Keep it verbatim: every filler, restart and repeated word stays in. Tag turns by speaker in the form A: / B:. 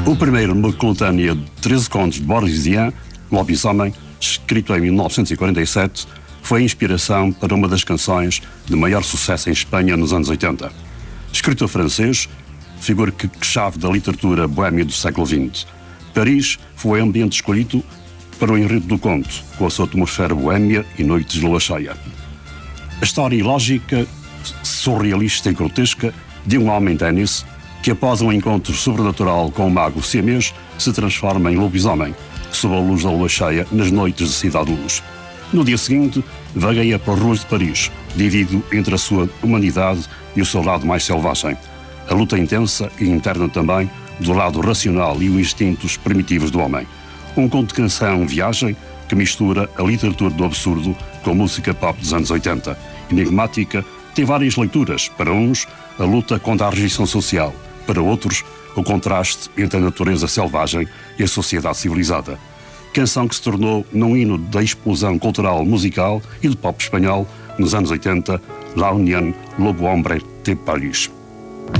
A: O primeiro, numa coletânea de treze contos de Boris Vian, Lobisomem, escrito em mil novecentos e quarenta e sete, foi a inspiração para uma das canções de maior sucesso em Espanha nos anos oitenta. Escritor francês, figura que chave da literatura boêmia do século vinte. Paris foi o ambiente escolhido para o enredo do conto, com a sua atmosfera boêmia e noites de lua cheia. A história ilógica, surrealista e grotesca de um homem ténis que, após um encontro sobrenatural com o mago siamês, se transforma em lobisomem, sob a luz da lua cheia nas noites de Cidade de Luz. No dia seguinte, vagueia pelas ruas de Paris, dividido entre a sua humanidade e o seu lado mais selvagem. A luta intensa e interna também do lado racional e os instintos primitivos do homem. Um conto de canção viagem que mistura a literatura do absurdo com a música pop dos anos oitenta. Enigmática, tem várias leituras. Para uns, a luta contra a rejeição social. Para outros, o contraste entre a natureza selvagem e a sociedade civilizada. Canção que se tornou num hino da explosão cultural musical e do pop espanhol nos anos oitenta, La Unión Lobo Hombre de Paris.